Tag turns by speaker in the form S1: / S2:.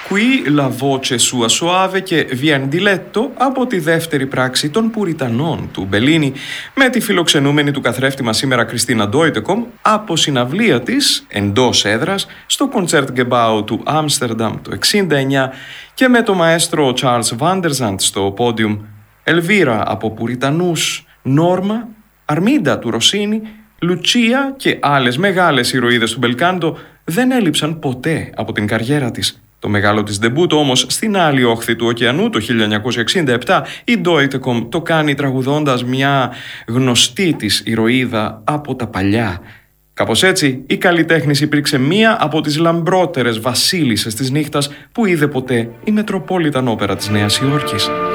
S1: Qui la voce sua soave και Vien di letto από τη δεύτερη πράξη των Πουριτανών του Μπελίνι με τη φιλοξενούμενη του καθρέφτη μας σήμερα Κριστίνα Ντόιτεκομ από συναυλία της εντός έδρας στο Concertgebouw του Άμστερνταμ το 1969 και με το μαέστρο Charles Vanderzand στο πόντιουμ, Ελβίρα από Πουριτανούς, Νόρμα, Αρμίντα του Ροσίνη, Λουτσία και άλλες μεγάλες ηρωίδες του μπελκάντο δεν έλειψαν ποτέ από την καριέρα της. Το μεγάλο της ντεμπούτο όμως στην άλλη όχθη του ωκεανού το 1967 η Ντόιτεκομ το κάνει τραγουδώντας μια γνωστή της ηρωίδα από τα παλιά. Κάπως έτσι η καλλιτέχνης υπήρξε μία από τις λαμπρότερες βασίλισσες της νύχτας που είδε ποτέ η Μετροπόλιταν Όπερα της Νέας Υόρκης.